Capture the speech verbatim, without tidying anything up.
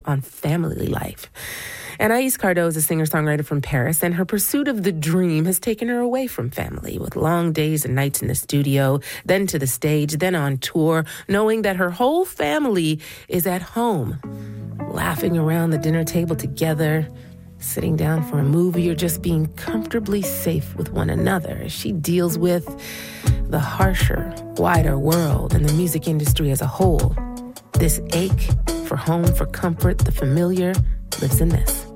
on family life. Anaïs Cardot is a singer-songwriter from Paris, and her pursuit of the dream has taken her away from family, with long days and nights in the studio, then to the stage, then on tour, knowing that her whole family is at home, laughing around the dinner table together, sitting down for a movie, or just being comfortably safe with one another as she deals with the harsher, wider world and the music industry as a whole. This ache for home, for comfort, the familiar, lives in this.